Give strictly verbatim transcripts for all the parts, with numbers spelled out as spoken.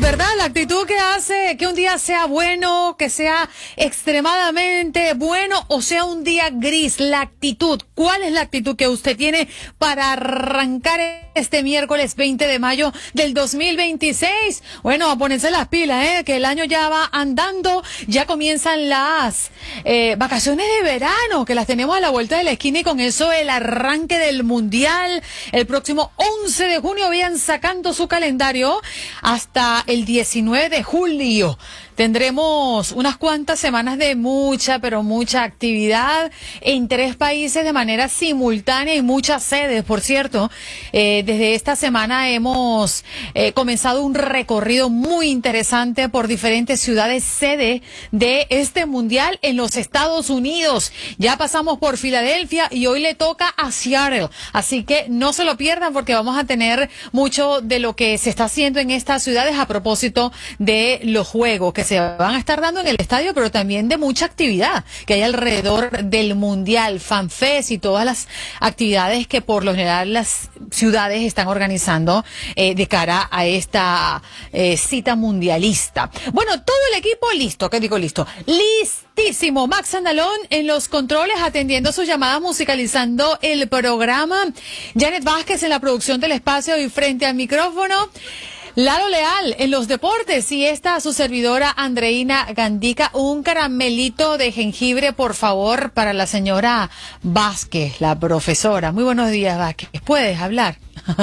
¿verdad? La actitud que hace que un día sea bueno, que sea extremadamente bueno o sea un día gris. La actitud. ¿Cuál es la actitud que usted tiene para arrancar este miércoles veinte de mayo del dos mil veintiséis? Bueno, a ponerse las pilas, ¿eh? Que el año ya va andando, ya comienzan las eh, vacaciones de verano, que las tenemos a la vuelta de la esquina y con eso el arranque del Mundial. El próximo once de junio vayan sacando su calendario hasta el diecinueve de julio. Tendremos unas cuantas semanas de mucha, pero mucha actividad en tres países de manera simultánea y muchas sedes, por cierto. Eh, desde esta semana hemos eh, comenzado un recorrido muy interesante por diferentes ciudades sede de este mundial en los Estados Unidos. Ya pasamos por Filadelfia y hoy le toca a Seattle. Así que no se lo pierdan porque vamos a tener mucho de lo que se está haciendo en estas ciudades a propósito de los juegos que se van a estar dando en el estadio, pero también de mucha actividad que hay alrededor del Mundial, FanFest y todas las actividades que por lo general las ciudades están organizando eh, de cara a esta eh, cita mundialista. Bueno, todo el equipo listo, ¿qué digo listo? Listísimo. Max Andalón en los controles atendiendo sus llamadas, musicalizando el programa. Janet Vázquez en la producción del espacio y frente al micrófono. Lalo Leal en los deportes y esta su servidora Andreina Gandica. Un caramelito de jengibre, por favor, para la señora Vázquez, la profesora. Muy buenos días, Vázquez. ¿Puedes hablar?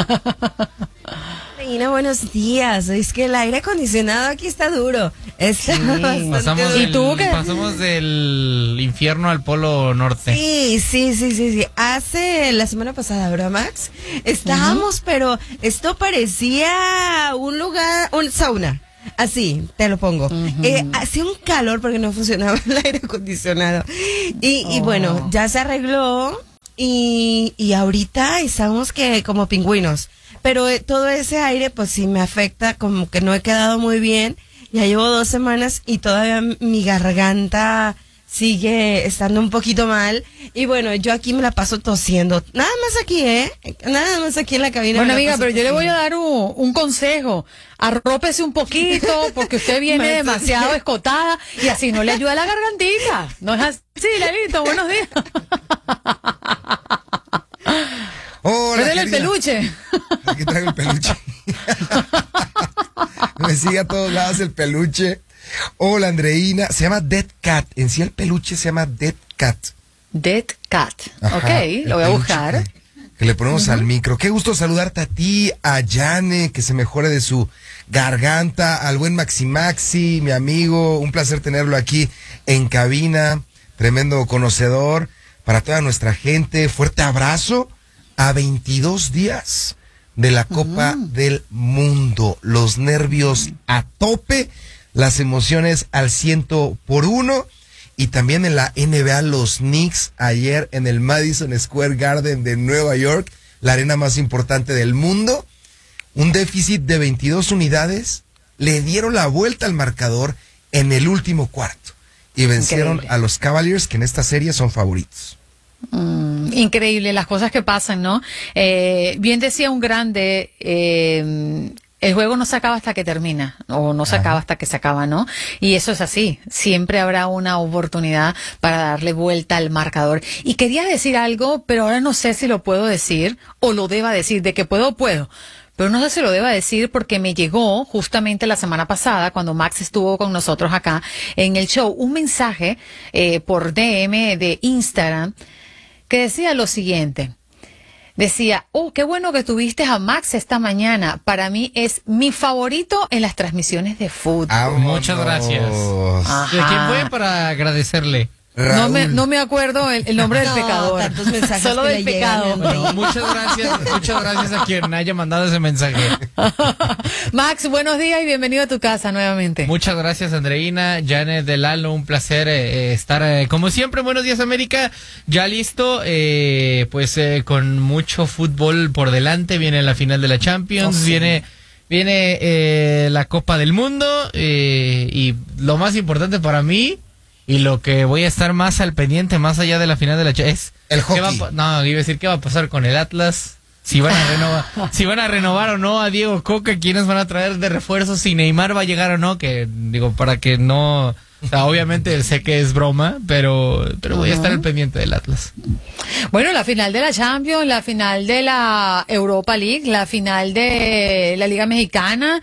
Andreina, buenos días. Es que el aire acondicionado aquí está duro. Está sí, pasamos, duro. del, ¿Y tú qué? pasamos del infierno al polo norte. Sí, sí, sí, sí, sí. Hace la semana pasada, ¿verdad, Max? Estábamos, uh-huh. pero esto parecía un lugar, un sauna. Así, te lo pongo. Uh-huh. Eh, hacía un calor porque no funcionaba el aire acondicionado. Y, oh. y bueno, ya se arregló y, y ahorita estamos que como pingüinos. Pero eh, todo ese aire, pues sí me afecta, como que no he quedado muy bien. Ya llevo dos semanas y todavía mi garganta sigue estando un poquito mal. Y bueno, yo aquí me la paso tosiendo. Nada más aquí, ¿eh? Nada más aquí en la cabina. Bueno, amiga, pero tosiendo. Yo le voy a dar un, un consejo. Arrópese un poquito porque usted viene demasiado escotada y así no le ayuda a la gargantita. No es así, Lalito. Buenos días. Hola, Pérele el peluche. Aquí traigo el peluche. Me sigue a todos lados el peluche. Hola, Andreina. Se llama Dead Cat. En sí el peluche se llama Dead Cat. Dead Cat. Ajá, ok, lo voy a buscar. Que, que le ponemos uh-huh. al micro. Qué gusto saludarte a ti, a Yane, que se mejore de su garganta, al buen Maxi Maxi, mi amigo. Un placer tenerlo aquí en cabina. Tremendo conocedor. Para toda nuestra gente, fuerte abrazo. A veintidós días de la Copa uh-huh. del Mundo. Los nervios a tope, las emociones al ciento por uno. Y también en la N B A, los Knicks ayer en el Madison Square Garden de Nueva York, la arena más importante del mundo. Un déficit de veintidós unidades. Le dieron la vuelta al marcador en el último cuarto. Y vencieron Increíble. a los Cavaliers, que en esta serie son favoritos. Mm, increíble las cosas que pasan, ¿no? Eh, bien decía un grande, eh, el juego no se acaba hasta que termina, o no se Ajá. acaba hasta que se acaba, ¿no? Y eso es así, siempre habrá una oportunidad para darle vuelta al marcador. Y quería decir algo, pero ahora no sé si lo puedo decir, o lo deba decir, de que puedo, puedo. Pero no sé si lo deba decir porque me llegó justamente la semana pasada, cuando Max estuvo con nosotros acá en el show, un mensaje eh, por D M de Instagram que decía lo siguiente. Decía, oh, qué bueno que tuviste a Max esta mañana. Para mí es mi favorito en las transmisiones de fútbol. Ah, muchas gracias. Ajá. ¿De quién fue para agradecerle? No me, no me acuerdo el, el nombre del no, pecador. Solo del pecado. No, muchas gracias, muchas gracias a quien haya mandado ese mensaje. Max, buenos días y bienvenido a tu casa nuevamente. Muchas gracias, Andreina, Janet, Delalo, un placer eh, estar eh, como siempre. Buenos días, América. Ya listo, eh, pues eh, con mucho fútbol por delante. Viene la final de la Champions, oh, sí. viene viene eh, la Copa del Mundo eh, y lo más importante para mí. Y lo que voy a estar más al pendiente, más allá de la final de la Champions, es... El hockey. ¿qué va a, no, iba a decir, ¿qué va a pasar con el Atlas? si van a renovar, si van a renovar o no a Diego Coca, quiénes van a traer de refuerzo, si Neymar va a llegar o no, que digo, para que no, o sea, obviamente sé que es broma, pero, pero voy a estar al pendiente del Atlas. Bueno, la final de la Champions, la final de la Europa League, la final de la Liga Mexicana,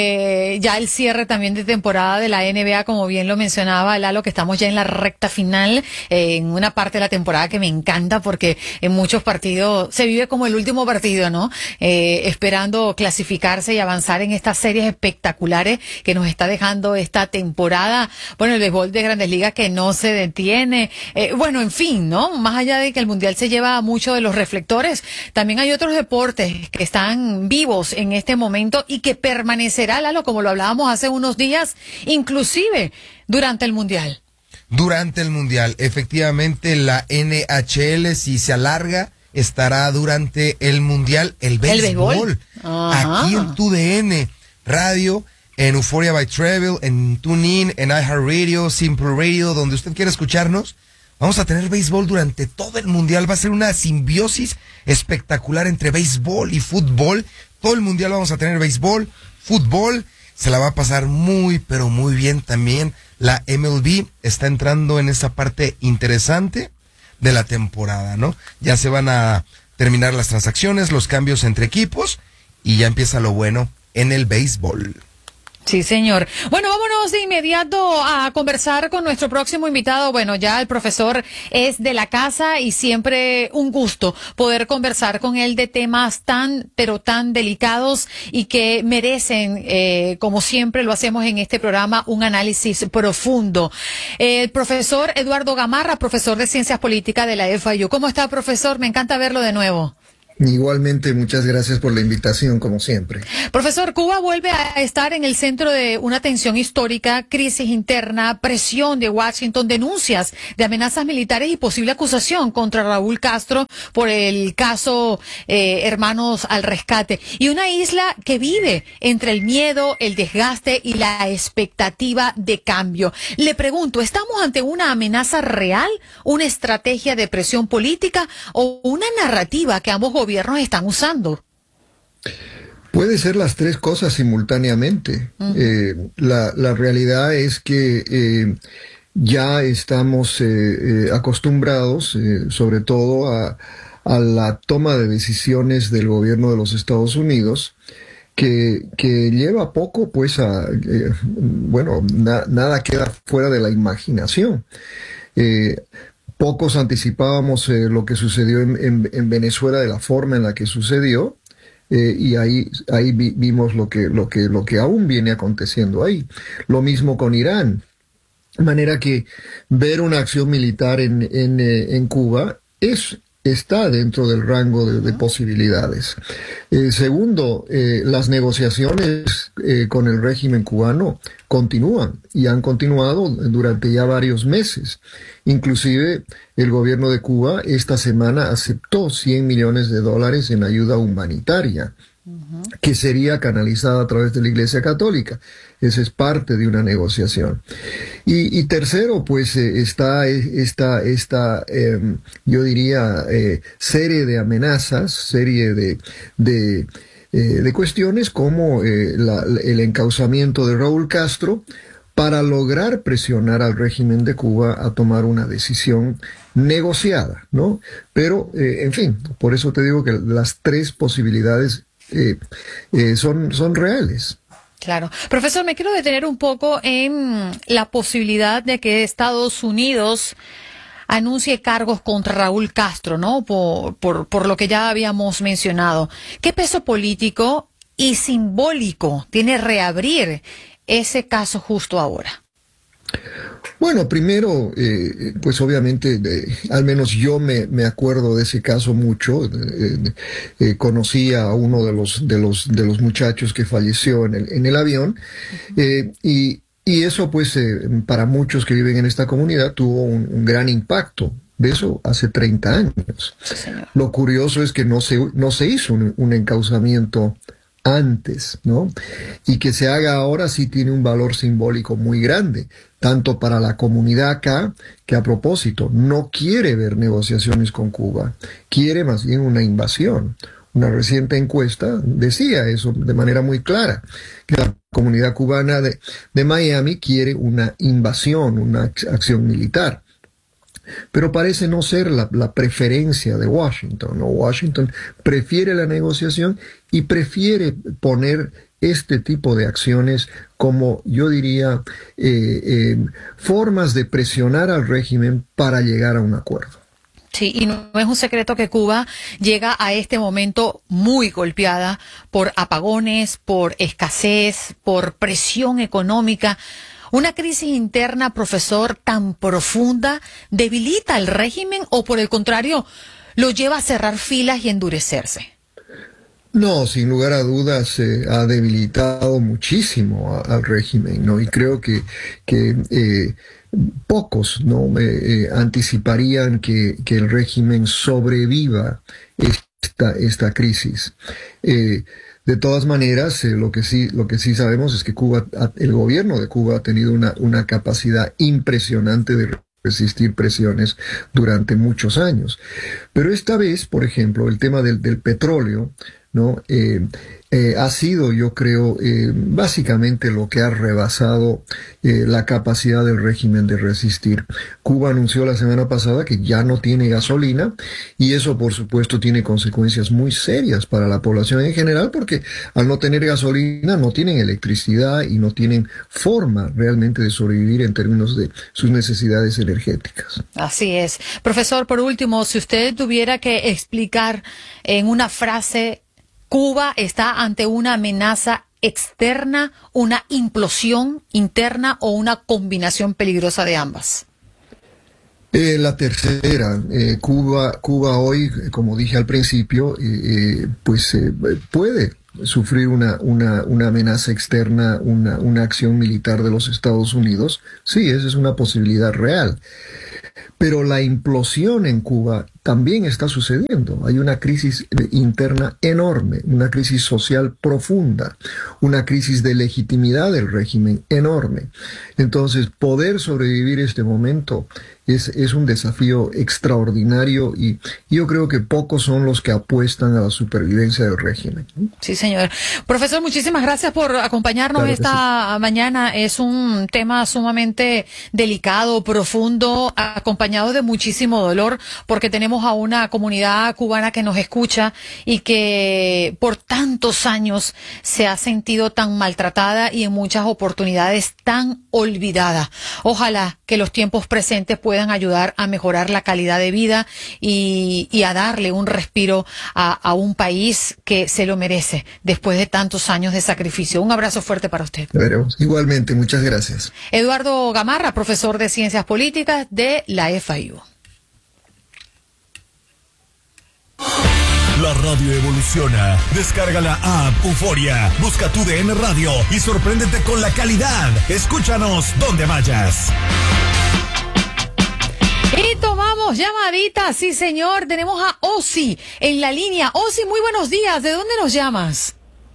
eh, ya el cierre también de temporada de la N B A, como bien lo mencionaba Lalo, que estamos ya en la recta final, eh, en una parte de la temporada que me encanta porque en muchos partidos se vive como el último partido, ¿no? Eh, esperando clasificarse y avanzar en estas series espectaculares que nos está dejando esta temporada. Bueno, el béisbol de Grandes Ligas que no se detiene. Eh, bueno, en fin, ¿no? Más allá de que el Mundial se lleva mucho de los reflectores, también hay otros deportes que están vivos en este momento y que permanecerá, Lalo, como lo hablábamos hace unos días, inclusive durante el Mundial. Durante el Mundial, efectivamente, la N H L, si se alarga, estará durante el Mundial, el béisbol. ¿El béisbol? Aquí en tu D N Radio, en Euphoria by Travel, en TuneIn, en iHeartRadio, Simple Radio, donde usted quiera escucharnos. Vamos a tener béisbol durante todo el Mundial. Va a ser una simbiosis espectacular entre béisbol y fútbol. Todo el Mundial vamos a tener béisbol, fútbol. Se la va a pasar muy, pero muy bien también. La M L B está entrando en esa parte interesante de la temporada, ¿no? Ya se van a terminar las transacciones, los cambios entre equipos y ya empieza lo bueno en el béisbol. Sí, señor. Bueno, vámonos de inmediato a conversar con nuestro próximo invitado. Bueno, ya el profesor es de la casa y siempre un gusto poder conversar con él de temas tan, pero tan delicados y que merecen, eh, como siempre lo hacemos en este programa, un análisis profundo. El profesor Eduardo Gamarra, profesor de Ciencias Políticas de la F I U. ¿Cómo está, profesor? Me encanta verlo de nuevo. Igualmente, muchas gracias por la invitación, como siempre. Profesor, Cuba vuelve a estar en el centro de una tensión histórica, crisis interna, presión de Washington, denuncias de amenazas militares y posible acusación contra Raúl Castro por el caso eh, Hermanos al Rescate. Y una isla que vive entre el miedo, el desgaste y la expectativa de cambio. Le pregunto, ¿estamos ante una amenaza real, una estrategia de presión política o una narrativa que ambos gobiernos están usando? Puede ser las tres cosas simultáneamente. Uh-huh. eh, la, la realidad es que eh, ya estamos eh, eh, acostumbrados, eh, sobre todo a, a la toma de decisiones del gobierno de los Estados Unidos, que, que lleva poco, pues, a, eh, bueno, na, nada queda fuera de la imaginación. Eh, Pocos anticipábamos eh, lo que sucedió en, en, en Venezuela de la forma en la que sucedió, eh, y ahí, ahí vi, vimos lo que, lo, que, lo que aún viene aconteciendo ahí. Lo mismo con Irán. De manera que ver una acción militar en, en, eh, en Cuba es, está dentro del rango de, de posibilidades. Eh, segundo, eh, las negociaciones eh, con el régimen cubano continúan y han continuado durante ya varios meses. Inclusive el gobierno de Cuba esta semana aceptó cien millones de dólares en ayuda humanitaria, uh-huh, que sería canalizada a través de la Iglesia Católica. Esa es parte de una negociación. Y, y tercero, pues eh, está esta, esta eh, yo diría, eh, serie de amenazas, serie de, de, eh, de cuestiones como eh, la, el encauzamiento de Raúl Castro, para lograr presionar al régimen de Cuba a tomar una decisión negociada, ¿no? Pero, eh, en fin, por eso te digo que las tres posibilidades eh, eh, son, son reales. Claro. Profesor, me quiero detener un poco en la posibilidad de que Estados Unidos anuncie cargos contra Raúl Castro, ¿no? Por, por, por lo que ya habíamos mencionado. ¿Qué peso político y simbólico tiene reabrir ese caso justo ahora? Bueno, primero, eh, pues obviamente, eh, al menos yo me, me acuerdo de ese caso mucho. Eh, eh, conocí a uno de los de los de los muchachos que falleció en el en el avión, eh, y y eso, pues, eh, para muchos que viven en esta comunidad tuvo un, un gran impacto. De eso hace treinta años. Sí, lo curioso es que no se no se hizo un, un encauzamiento antes, ¿no? Y que se haga ahora sí tiene un valor simbólico muy grande, tanto para la comunidad acá, que a propósito no quiere ver negociaciones con Cuba, quiere más bien una invasión, una reciente encuesta decía eso de manera muy clara, que la comunidad cubana de, de Miami quiere una invasión, una acción militar. Pero parece no ser la, la preferencia de Washington, ¿no? Washington prefiere la negociación y prefiere poner este tipo de acciones como, yo diría, eh, eh, formas de presionar al régimen para llegar a un acuerdo. Sí, y no es un secreto que Cuba llega a este momento muy golpeada por apagones, por escasez, por presión económica. ¿Una crisis interna, profesor, tan profunda debilita al régimen o, por el contrario, lo lleva a cerrar filas y endurecerse? No, sin lugar a dudas eh, ha debilitado muchísimo a, al régimen, ¿no? Y creo que, que eh, pocos no eh, eh, anticiparían que, que el régimen sobreviva esta, esta crisis. Eh, de todas maneras, eh, lo que sí, lo que sí sabemos es que Cuba, el gobierno de Cuba ha tenido una, una capacidad impresionante de resistir presiones durante muchos años. Pero esta vez, por ejemplo, el tema del, del petróleo, ¿no? Eh, eh, ha sido, yo creo, eh, básicamente lo que ha rebasado eh, la capacidad del régimen de resistir. Cuba anunció la semana pasada que ya no tiene gasolina y eso, por supuesto, tiene consecuencias muy serias para la población en general porque al no tener gasolina no tienen electricidad y no tienen forma realmente de sobrevivir en términos de sus necesidades energéticas. Así es. Profesor, por último, si usted tuviera que explicar en una frase, Cuba está ante una amenaza externa, una implosión interna o una combinación peligrosa de ambas. Eh, la tercera, eh, Cuba, Cuba hoy, como dije al principio, eh, eh, pues eh, puede sufrir una, una, una amenaza externa, una, una acción militar de los Estados Unidos. Sí, esa es una posibilidad real. Pero la implosión en Cuba también está sucediendo. Hay una crisis interna enorme, una crisis social profunda, una crisis de legitimidad del régimen enorme. Entonces, poder sobrevivir este momento es, es un desafío extraordinario y yo creo que pocos son los que apuestan a la supervivencia del régimen. Sí, señor. Profesor, muchísimas gracias por acompañarnos claro esta sí. mañana. Es un tema sumamente delicado, profundo, acompañado de muchísimo dolor, porque tenemos a una comunidad cubana que nos escucha y que por tantos años se ha sentido tan maltratada y en muchas oportunidades tan olvidada. Ojalá que los tiempos presentes puedan ayudar a mejorar la calidad de vida y, y a darle un respiro a, a un país que se lo merece después de tantos años de sacrificio. Un abrazo fuerte para usted. Veremos. Igualmente, muchas gracias. Eduardo Gamarra, profesor de Ciencias Políticas de la F A U. La radio evoluciona. Descarga la app Euforia, busca tu D N Radio y sorpréndete con la calidad. Escúchanos donde vayas. Y tomamos llamadita, sí señor, tenemos a Osi en la línea. Osi, muy buenos días, ¿de dónde nos llamas?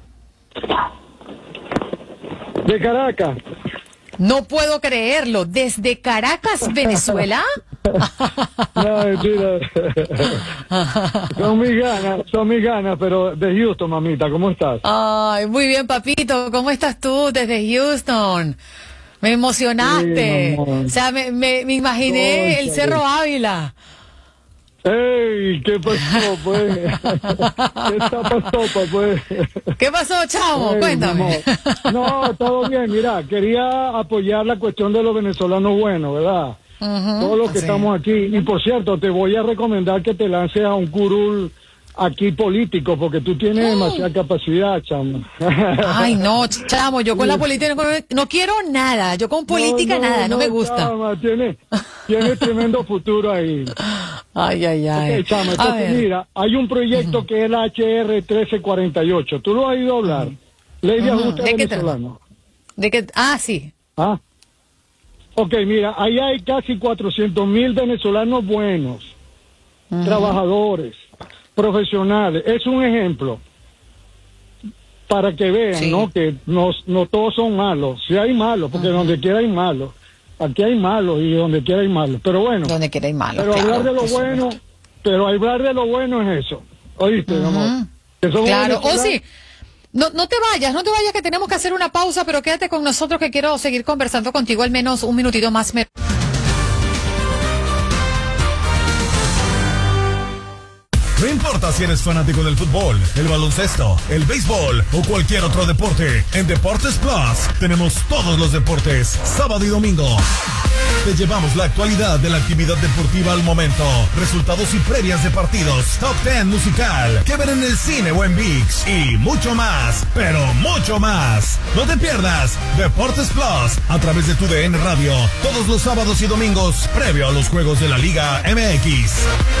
De Caracas. No puedo creerlo, ¿desde Caracas, Venezuela? No, mentira. Son mis ganas, son mis ganas, pero de Houston, mamita, ¿cómo estás? Ay, muy bien, papito, ¿cómo estás tú desde Houston? Me emocionaste. Sí, o sea, me, me, me imaginé oh, el Cerro Ávila. ¡Ey! ¿Qué pasó, pues? ¿Qué está pasó, pues? ¿Qué pasó, chavo? Ey, cuéntame. No, todo bien. Mira, quería apoyar la cuestión de los venezolanos buenos, ¿verdad? Uh-huh, Todos los que sí. estamos aquí. Y por cierto, te voy a recomendar que te lances a un curul aquí político, porque tú tienes uh. demasiada capacidad, chamo. Ay, no, chamo, yo con la política no, no quiero nada. Yo con política no, no, nada, no, no me gusta. Chama, tienes, tienes tremendo futuro ahí. Ay, ay, ay. Okay, chama, entonces, mira, hay un proyecto uh-huh. que es el H R trece cuarenta y ocho. ¿Tú lo has oído hablar? Uh-huh. Ley de ajuste uh-huh. venezolano. ¿De qué? Ah, sí. Ah. Ok, mira, ahí hay casi cuatrocientos mil venezolanos buenos, uh-huh. trabajadores, profesionales. Es un ejemplo para que vean, sí. ¿no? Que no, no todos son malos. Sí hay malos, porque uh-huh. donde quiera hay malos. Aquí hay malos y donde quiera hay malos. Pero bueno. Donde quiera hay malos. Pero claro, hablar de lo bueno, supuesto. pero hablar de lo bueno es eso. ¿Oíste, uh-huh. amor? Que somos Claro, o venezolanos. sí. No, no te vayas, no te vayas que tenemos que hacer una pausa, pero quédate con nosotros que quiero seguir conversando contigo al menos un minutito más. No importa si eres fanático del fútbol, el baloncesto, el béisbol o cualquier otro deporte, en Deportes Plus tenemos todos los deportes, sábado y domingo. Te llevamos la actualidad de la actividad deportiva al momento, resultados y previas de partidos, top diez musical, que ver en el cine o en ViX y mucho más, pero mucho más. No te pierdas Deportes Plus a través de tu D N Radio, todos los sábados y domingos, previo a los juegos de la Liga M X.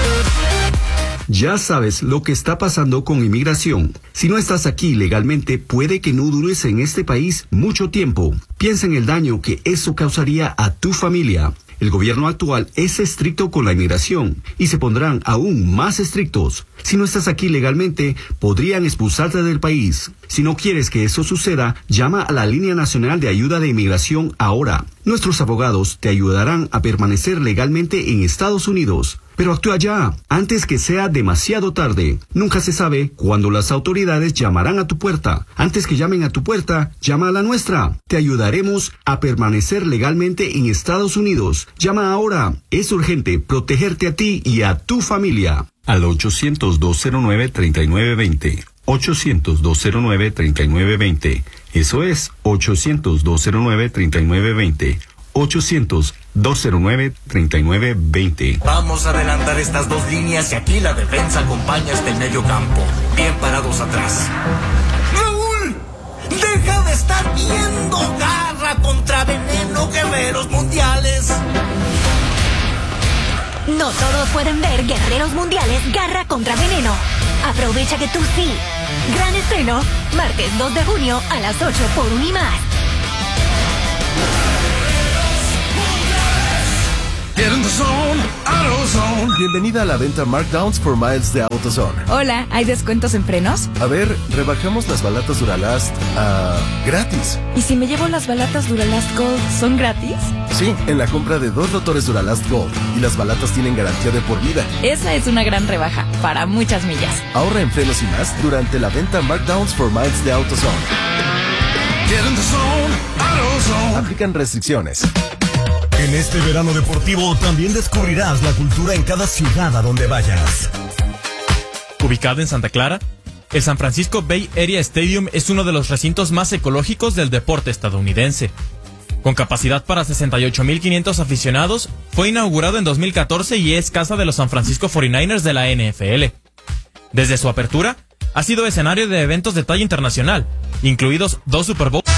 Ya sabes lo que está pasando con inmigración. Si no estás aquí legalmente, puede que no dures en este país mucho tiempo. Piensa en el daño que eso causaría a tu familia. El gobierno actual es estricto con la inmigración y se pondrán aún más estrictos. Si no estás aquí legalmente, podrían expulsarte del país. Si no quieres que eso suceda, llama a la Línea Nacional de Ayuda de Inmigración ahora. Nuestros abogados te ayudarán a permanecer legalmente en Estados Unidos. Pero actúa ya, antes que sea demasiado tarde. Nunca se sabe cuándo las autoridades llamarán a tu puerta. Antes que llamen a tu puerta, llama a la nuestra. Te ayudaremos a permanecer legalmente en Estados Unidos. Llama ahora. Es urgente protegerte a ti y a tu familia. Al ochocientos, dos cero nueve, treinta y nueve veinte. ochocientos, dos cero nueve, treinta y nueve veinte. Eso es ochocientos, dos cero nueve, treinta y nueve veinte. ochocientos, dos cero nueve, treinta y nueve veinte. Vamos a adelantar estas dos líneas y aquí la defensa acompaña hasta el medio campo. Bien parados atrás. ¡Raúl! ¡Deja de estar viendo! ¡Garra contra Veneno, Guerreros Mundiales! No todos pueden ver Guerreros Mundiales Garra contra Veneno. Aprovecha que tú sí. Gran estreno, martes dos de junio a las ocho por Unimás. Get in the zone, AutoZone. Bienvenida a la venta Markdowns for Miles de AutoZone. Hola, ¿hay descuentos en frenos? A ver, rebajamos las balatas Duralast a gratis. ¿Y si me llevo las balatas Duralast Gold, son gratis? Sí, en la compra de dos rotores Duralast Gold. Y las balatas tienen garantía de por vida. Esa es una gran rebaja, para muchas millas. Ahorra en frenos y más durante la venta Markdowns for Miles de AutoZone. Get in the zone, AutoZone. Aplican restricciones. En este verano deportivo también descubrirás la cultura en cada ciudad a donde vayas. Ubicado en Santa Clara, el San Francisco Bay Area Stadium es uno de los recintos más ecológicos del deporte estadounidense. Con capacidad para sesenta y ocho mil quinientos aficionados, fue inaugurado en dos mil catorce y es casa de los San Francisco cuarenta y nueve ers de la N F L. Desde su apertura, ha sido escenario de eventos de talla internacional, incluidos dos Super Bowls.